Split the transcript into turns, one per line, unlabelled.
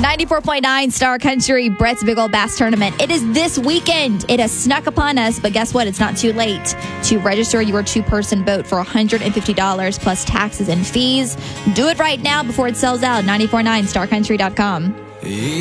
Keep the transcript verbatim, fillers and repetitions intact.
ninety-four point nine Star Country, Brett's Big Old Bass Tournament. It is this weekend. It has snuck upon us, but guess what? It's not too late to register your two-person boat for one hundred fifty dollars plus taxes and fees. Do it right now before it sells out. ninety-four point nine star country dot com.